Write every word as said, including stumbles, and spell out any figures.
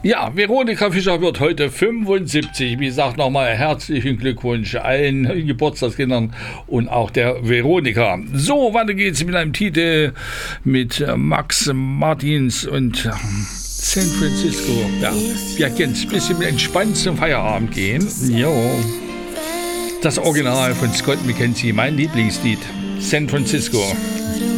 Ja, Veronika Fischer wird heute fünfundsiebzig. Wie gesagt, nochmal herzlichen Glückwunsch allen Geburtstagskindern und auch der Veronika. So, weiter geht's mit einem Titel mit Max Martins und San Francisco. Ja, wir können ein bisschen entspannt zum Feierabend gehen. Jo. Das Original von Scott McKenzie, mein Lieblingslied. San Francisco.